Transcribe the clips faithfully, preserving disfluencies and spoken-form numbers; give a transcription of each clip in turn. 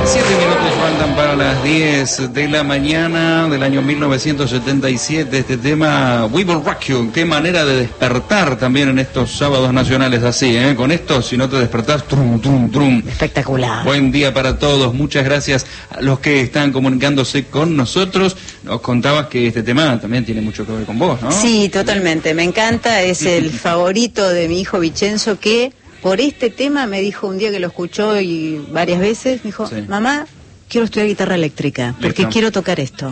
Siete minutos faltan para las diez de la mañana del año mil novecientos setenta y siete. Este tema, We Will Rock You. Qué manera de despertar también en estos sábados nacionales así, ¿eh? Con esto, si no te despertás, trum, trum, trum. Espectacular. Buen día para todos. Muchas gracias a los que están comunicándose con nosotros. Nos contabas que este tema también tiene mucho que ver con vos, ¿no? Sí, totalmente. Me encanta. Es el favorito de mi hijo Vicenzo, que por este tema me dijo un día que lo escuchó y varias veces, me dijo, sí, mamá, quiero estudiar guitarra eléctrica, porque Listo. quiero tocar esto.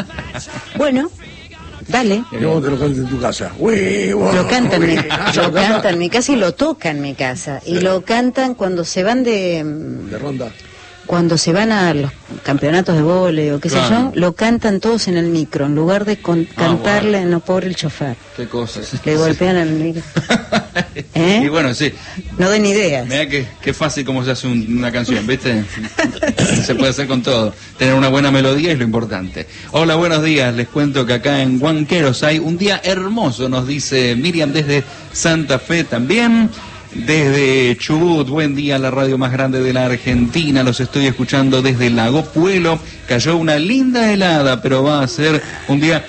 Bueno, dale. Y luego te lo cantas en tu casa. Uy, wow, lo cantan, uy, mi, lo cantan en mi casa y lo tocan en mi casa. Sí. Y lo cantan cuando se van de... De ronda. Cuando se van a los campeonatos de vóley o qué claro. sé yo, lo cantan todos en el micro, en lugar de con, ah, cantarle, bueno. no, pobre el chofer. Qué cosas. Le golpean el micro. ¿Eh? Y bueno, sí. No den ideas. Mira que, qué fácil como se hace un, una canción, ¿viste? Se puede hacer con todo. Tener una buena melodía es lo importante. Hola, buenos días. Les cuento que acá en Huanqueros hay un día hermoso, nos dice Miriam desde Santa Fe también. Desde Chubut, buen día, la radio más grande de la Argentina, los estoy escuchando desde Lago Puelo. Cayó una linda helada, pero va a ser un día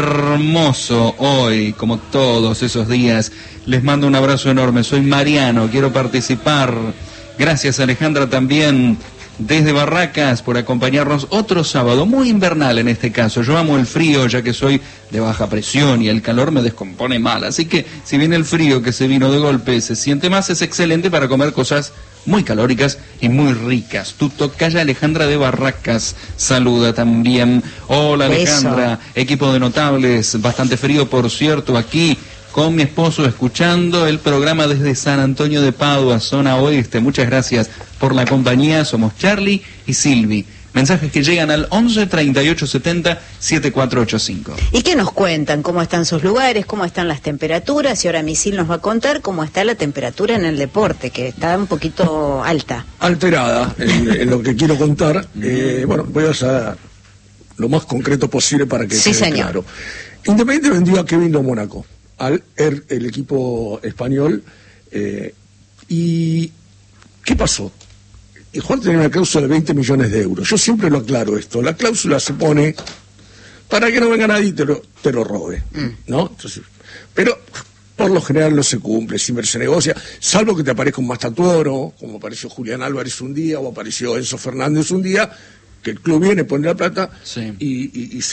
hermoso hoy, como todos esos días. Les mando un abrazo enorme, soy Mariano, quiero participar. Gracias, Alejandra, también desde Barracas por acompañarnos otro sábado, muy invernal en este caso. Yo amo el frío, ya que soy de baja presión y el calor me descompone mal. Así que si viene el frío que se vino de golpe, se siente más, es excelente para comer cosas muy calóricas y muy ricas. Tu tocaya Alejandra de Barracas saluda también. Hola Alejandra, Eso. Equipo de notables, bastante frío por cierto aquí, con mi esposo escuchando el programa desde San Antonio de Padua, zona oeste. Muchas gracias por la compañía. Somos Charlie y Silvi. Mensajes que llegan al once treinta y ocho setenta setenta y cuatro ochenta y cinco. ¿Y qué nos cuentan? ¿Cómo están sus lugares? ¿Cómo están las temperaturas? Y ahora Misil nos va a contar cómo está la temperatura en el deporte, que está un poquito alta. Alterada, en, en lo que quiero contar. Eh, bueno, voy a ser lo más concreto posible para que sí, quede señor. claro. Independiente vendió a Kevin de Mónaco al el, el equipo español. Eh, ¿Y qué pasó? Y Juan tenía una cláusula de veinte millones de euros. Yo siempre lo aclaro esto. La cláusula se pone para que no venga nadie y te lo, te lo robe, ¿no? Entonces, pero por lo general no se cumple, siempre se negocia, salvo que te aparezca un Mastatoro, como apareció Julián Álvarez un día, o apareció Enzo Fernández un día, que el club viene, pone la plata, sí. y, y, y